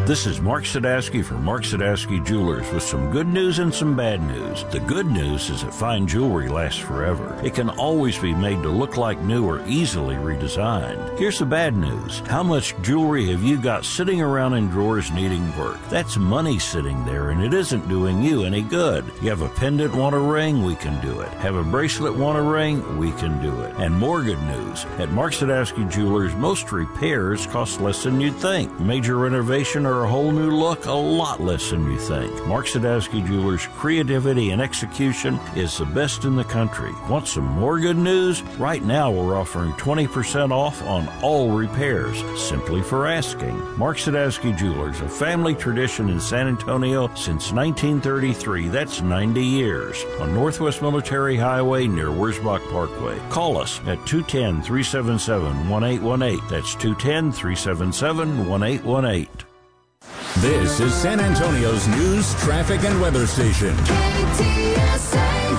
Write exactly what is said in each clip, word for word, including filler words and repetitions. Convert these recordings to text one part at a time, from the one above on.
This is Mark Sadowski for Mark Sadowski Jewelers with some good news and some bad news. The good news is that fine jewelry lasts forever. It can always be made to look like new or easily redesigned. Here's the bad news. How much jewelry have you got sitting around in drawers needing work? That's money sitting there, and it isn't doing you any good. You have a pendant, want a ring? We can do it. Have a bracelet, want a ring? We can do it. And more good news. At Mark Sadowski Jewelers, most repairs cost less than you'd think. Major renovation or a whole new look, a lot less than you think. Mark Sadowski Jewelers' creativity and execution is the best in the country. Want some more good news? Right now we're offering twenty percent off on all repairs, simply for asking. Mark Sadowski Jewelers, a family tradition in San Antonio since nineteen thirty-three. That's ninety years. On Northwest Military Highway near Wurzbach Parkway. Call us at two one zero, three seven seven, one eight one eight. That's two one zero, three seven seven, one eight one eight. This is San Antonio's news, traffic, and weather station. K T S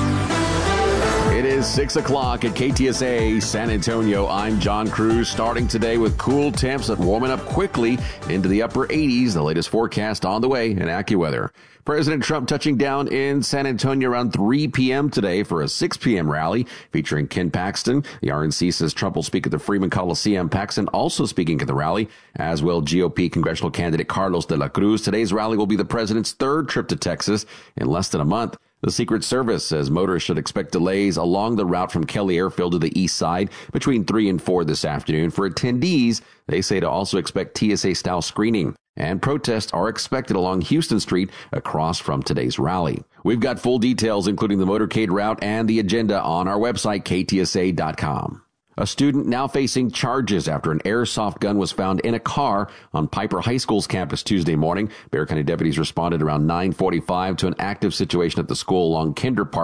A. It is six o'clock at K T S A San Antonio. I'm John Cruz, starting today with cool temps that warming up quickly into the upper eighties. The latest forecast on the way in AccuWeather. President Trump touching down in San Antonio around three p.m. today for a six p.m. rally featuring Ken Paxton. The R N C says Trump will speak at the Freeman Coliseum. Paxton also speaking at the rally, as will G O P congressional candidate Carlos de la Cruz. Today's rally will be the president's third trip to Texas in less than a month. The Secret Service says motorists should expect delays along the route from Kelly Airfield to the east side between three and four this afternoon. For attendees, they say to also expect T S A-style screening. And protests are expected along Houston Street across from today's rally. We've got full details, including the motorcade route and the agenda, on our website, K T S A dot com. A student now facing charges after an airsoft gun was found in a car on Piper High School's campus Tuesday morning. Bexar County deputies responded around nine forty-five to an active situation at the school along Kinder Park.